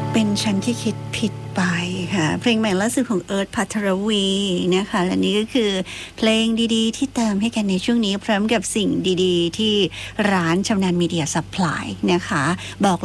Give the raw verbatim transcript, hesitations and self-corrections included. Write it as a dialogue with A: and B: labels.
A: เป็นฉันที่คิดผิดไปค่ะเพลงใหม่ล่าสุดของเอิร์ธ ภัทรวีนะคะและนี่ก็คือเพลงดีๆที่เติมให้กันในช่วงนี้พร้อมกับสิ่งดีๆที่ร้านชำนาญมีเดียซัพพลายนะคะบอก